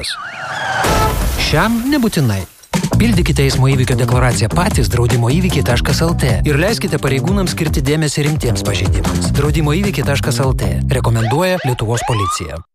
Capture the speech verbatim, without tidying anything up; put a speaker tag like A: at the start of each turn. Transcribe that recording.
A: Šiam nebūtinai. Pildykite eismo įvykio deklaraciją patys draudimo įvykiai taškas el tė ir leiskite pareigūnams skirti dėmesį rimtiems pažeidimams. draudimo įvykiai taškas el tė rekomenduoja Lietuvos policija.